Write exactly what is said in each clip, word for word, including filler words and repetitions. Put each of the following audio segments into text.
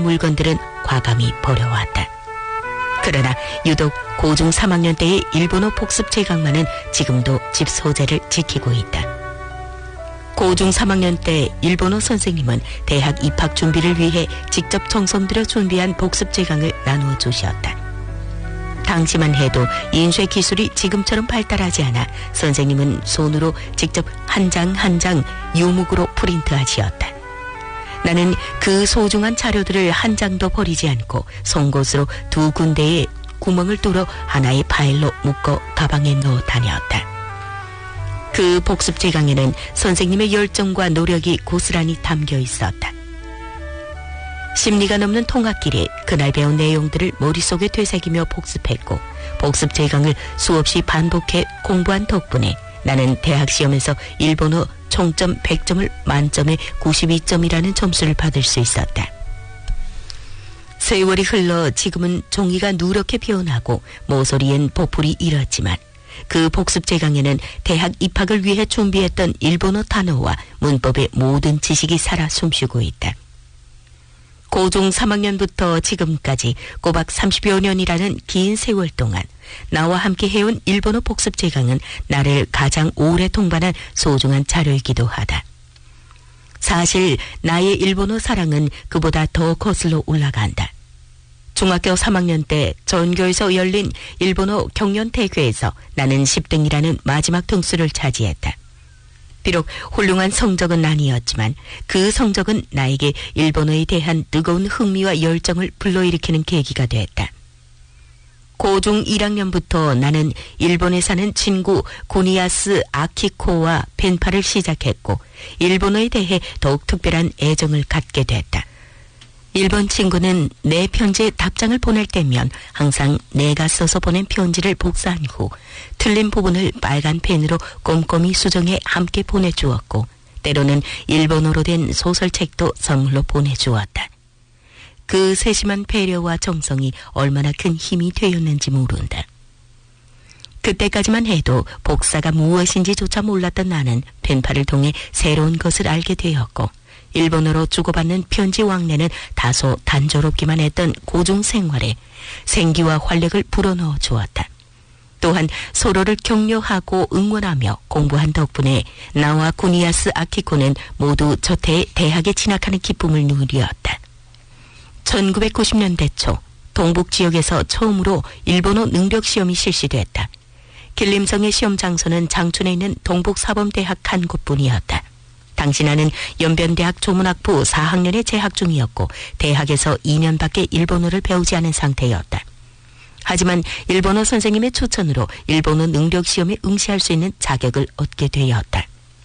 물건들은 과감히 버려왔다. 그러나 유독 고중 삼 학년 때의 일본어 복습 제강만은 지금도 집 소재를 지키고 있다. 고중 삼 학년 때 일본어 선생님은 대학 입학 준비를 위해 직접 정성 들여 준비한 복습 제강을 나누어 주셨다. 당시만 해도 인쇄 기술이 지금처럼 발달하지 않아 선생님은 손으로 직접 한 장 한 장 유목으로 프린트하시었다. 나는 그 소중한 자료들을 한 장도 버리지 않고 송곳으로 두 군데에 구멍을 뚫어 하나의 파일로 묶어 가방에 넣어 다녔다. 그 복습 제강에는 선생님의 열정과 노력이 고스란히 담겨 있었다. 심리가 넘는 통학길에 그날 배운 내용들을 머릿속에 되새기며 복습했고 복습 제강을 수없이 반복해 공부한 덕분에 나는 대학 시험에서 일본어 총점 백 점을 만점에 구십이 점이라는 점수를 받을 수 있었다. 세월이 흘러 지금은 종이가 누렇게 피어나고 모서리엔 보풀이 일었지만 그 복습 제강에는 대학 입학을 위해 준비했던 일본어 단어와 문법의 모든 지식이 살아 숨쉬고 있다. 고중 삼 학년부터 지금까지 꼬박 삼십여 년이라는 긴 세월 동안 나와 함께 해온 일본어 복습 제강은 나를 가장 오래 동반한 소중한 자료이기도 하다. 사실 나의 일본어 사랑은 그보다 더 거슬러 올라간다. 중학교 삼 학년 때 전교에서 열린 일본어 경연대회에서 나는 십 등이라는 마지막 등수를 차지했다. 비록 훌륭한 성적은 아니었지만 그 성적은 나에게 일본어에 대한 뜨거운 흥미와 열정을 불러일으키는 계기가 됐다. 고중 일 학년부터 나는 일본에 사는 친구 고니야스 아키코와 펜팔을 시작했고 일본어에 대해 더욱 특별한 애정을 갖게 됐다. 일본 친구는 내 편지에 답장을 보낼 때면 항상 내가 써서 보낸 편지를 복사한 후 틀린 부분을 빨간 펜으로 꼼꼼히 수정해 함께 보내주었고 때로는 일본어로 된 소설책도 선물로 보내주었다. 그 세심한 배려와 정성이 얼마나 큰 힘이 되었는지 모른다. 그때까지만 해도 복사가 무엇인지조차 몰랐던 나는 펜팔을 통해 새로운 것을 알게 되었고 일본어로 주고받는 편지 왕래는 다소 단조롭기만 했던 고중 생활에 생기와 활력을 불어넣어 주었다. 또한 서로를 격려하고 응원하며 공부한 덕분에 나와 고니야스 아키코는 모두 저태에 대학에 진학하는 기쁨을 누렸다. 천구백구십 년대 초 동북 지역에서 처음으로 일본어 능력 시험이 실시됐다. 길림성의 시험 장소는 장춘에 있는 동북사범대학 한 곳뿐이었다. 당시 나는 연변대학 조문학부 사 학년에 재학 중이었고 대학에서 이 년밖에 일본어를 배우지 않은 상태였다. 하지만 일본어 선생님의 추천으로 일본어 능력 시험에 응시할 수 있는 자격을 얻게 되었다.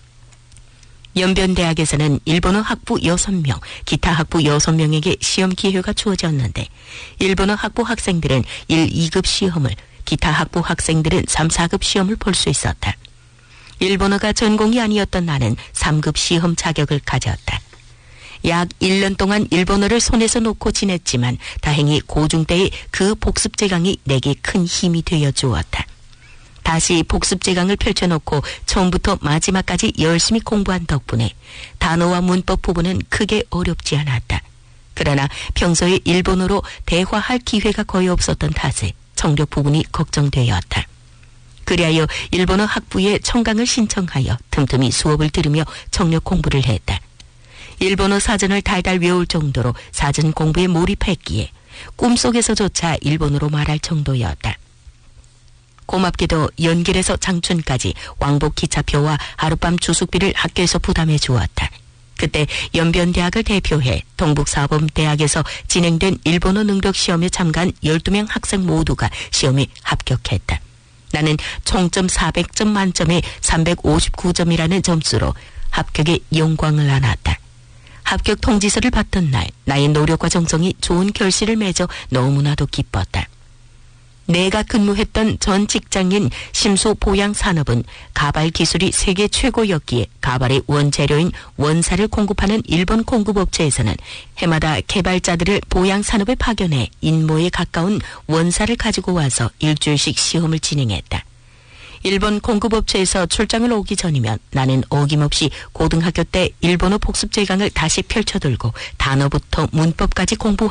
연변대학에서는 일본어 학부 여섯 명, 기타 학부 여섯 명에게 시험 기회가 주어졌는데 일본어 학부 학생들은 일, 이 급 시험을, 기타 학부 학생들은 삼, 사 급 시험을 볼 수 있었다. 일본어가 전공이 아니었던 나는 삼 급 시험 자격을 가졌다. 약 일 년 동안 일본어를 손에서 놓고 지냈지만 다행히 고중 때의 그 복습 제강이 내게 큰 힘이 되어 주었다. 다시 복습 제강을 펼쳐놓고 처음부터 마지막까지 열심히 공부한 덕분에 단어와 문법 부분은 크게 어렵지 않았다. 그러나 평소에 일본어로 대화할 기회가 거의 없었던 탓에 청력 부분이 걱정되었다. 그리하여 일본어 학부에 청강을 신청하여 틈틈이 수업을 들으며 청력 공부를 했다. 일본어 사전을 달달 외울 정도로 사전 공부에 몰입했기에 꿈속에서조차 일본어로 말할 정도였다. 고맙게도 연길에서 장춘까지 왕복 기차표와 하룻밤 주숙비를 학교에서 부담해 주었다. 그때 연변대학을 대표해 동북사범대학에서 진행된 일본어 능력 시험에 참가한 열두 명 학생 모두가 시험에 합격했다. 나는 총점 사백 점 만점에 삼백오십구 점이라는 점수로 합격의 영광을 안았다. 합격 통지서를 받던 날 나의 노력과 정성이 좋은 결실을 맺어 너무나도 기뻤다. 내가 근무했던 전 직장인 심수보양산업은 가발 기술이 세계 최고였기에 가발의 원재료인 원사를 공급하는 일본 공급업체에서는 해마다 개발자들을 보양산업에 파견해 인모에 가까운 원사를 가지고 와서 일주일씩 시험을 진행했다. 일본 공급업체에서 출장을 오기 전이면 나는 어김없이 고등학교 때 일본어 복습 제강을 다시 펼쳐들고 단어부터 문법까지 공부하고